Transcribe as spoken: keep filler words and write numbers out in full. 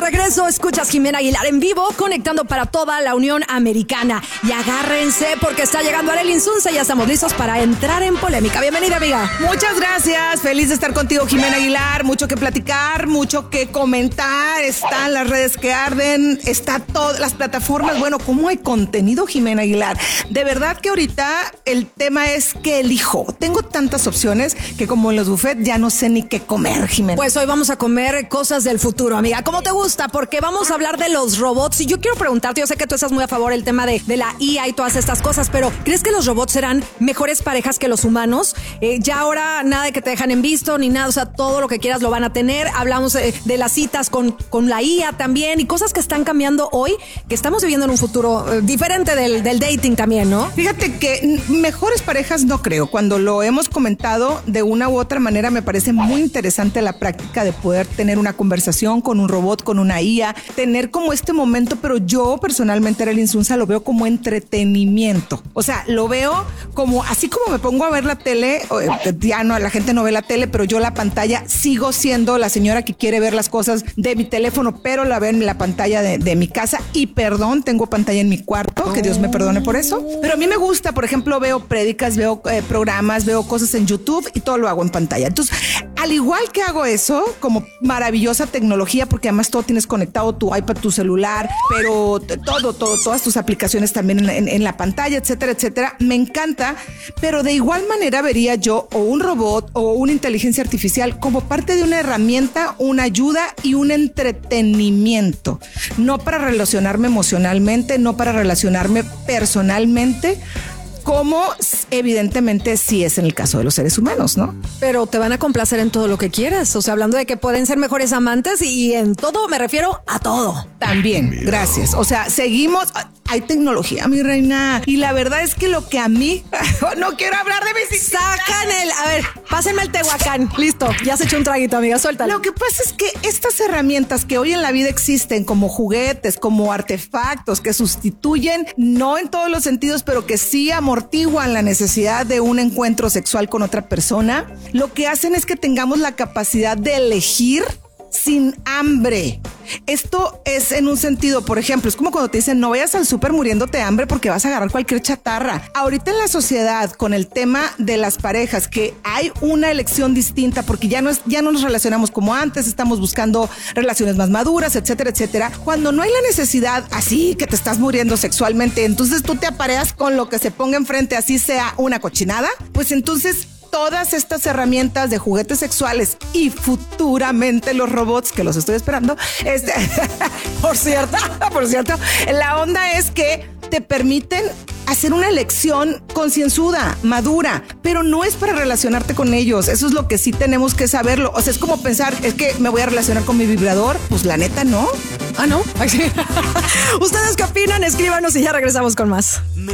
de regreso, escuchas Jimena Aguilar en vivo, conectando para toda la Unión Americana. Y agárrense porque está llegando Arely Insunza y ya estamos listos para entrar en polémica. Bienvenida, amiga. Muchas gracias, feliz de estar contigo, Jimena Aguilar. Mucho que platicar, mucho que comentar. Están las redes que arden, está todas las plataformas. Bueno, ¿cómo hay contenido, Jimena Aguilar? De verdad que ahorita el tema es que elijo. Tengo tantas opciones que como en los buffets ya no sé ni qué comer, Jimena. Pues hoy vamos a comer cosas del futuro, amiga. ¿Cómo te gusta? Porque vamos a hablar de los robots. Y yo quiero preguntarte, yo sé que tú estás muy a favor del tema de, de la I A y todas estas cosas, pero ¿crees que los robots serán mejores parejas que los humanos? Eh, ya ahora nada de que te dejan en visto ni nada, o sea, todo lo que quieras lo van a tener. Hablamos eh, de las citas con, con la I A también y cosas que están cambiando hoy, que estamos viviendo en un futuro eh, diferente del, del dating también, ¿no? Fíjate que mejores parejas no creo. Cuando lo hemos comentado de una u otra manera, me parece muy interesante la práctica de poder tener una conversación con un robot, con una I A, tener como este momento, pero yo personalmente, Arely Insunza, lo veo como entretenimiento. O sea, lo veo como, así como me pongo a ver la tele, ya no, la gente no ve la tele, pero yo la pantalla sigo siendo la señora que quiere ver las cosas de mi teléfono, pero la veo en la pantalla de, de mi casa. Y perdón, tengo pantalla en mi cuarto, que Dios me perdone por eso. Pero a mí me gusta, por ejemplo, veo prédicas, veo eh, programas, veo cosas en YouTube y todo lo hago en pantalla. Entonces, al igual que hago eso, como maravillosa tecnología, porque además todo tienes conectado, tu iPad, tu celular, pero todo, todo, todas tus aplicaciones también en, en, en la pantalla, etcétera, etcétera. Me encanta, pero de igual manera vería yo o un robot o una inteligencia artificial como parte de una herramienta, una ayuda y un entretenimiento. No para relacionarme emocionalmente, no para relacionarme personalmente, como evidentemente sí es en el caso de los seres humanos, ¿no? Pero te van a complacer en todo lo que quieras. O sea, hablando de que pueden ser mejores amantes y en todo me refiero a todo. También, gracias. O sea, seguimos... Hay tecnología, mi reina. Y la verdad es que lo que a mí... No quiero hablar de mis... Sacan el... A ver, pásenme el Tehuacán. Listo, ya se echó un traguito, amiga, suéltalo. Lo que pasa es que estas herramientas que hoy en la vida existen como juguetes, como artefactos que sustituyen, no en todos los sentidos, pero que sí amortiguan la necesidad de un encuentro sexual con otra persona, lo que hacen es que tengamos la capacidad de elegir sin hambre. Esto es en un sentido, por ejemplo, es como cuando te dicen no vayas al súper muriéndote de hambre porque vas a agarrar cualquier chatarra. Ahorita en la sociedad, con el tema de las parejas, que hay una elección distinta porque ya no, es, ya no nos relacionamos como antes, estamos buscando relaciones más maduras, etcétera, etcétera. Cuando no hay la necesidad así que te estás muriendo sexualmente, entonces tú te apareas con lo que se ponga enfrente, así sea una cochinada, pues entonces... Todas estas herramientas de juguetes sexuales y futuramente los robots, que los estoy esperando, este, por cierto, por cierto, la onda es que te permiten hacer una elección concienzuda, madura, pero no es para relacionarte con ellos. Eso es lo que sí tenemos que saberlo. O sea, es como pensar, es que me voy a relacionar con mi vibrador. Pues la neta, no. Ah, ¿no? ¿Ustedes qué opinan? Escríbanos y ya regresamos con más.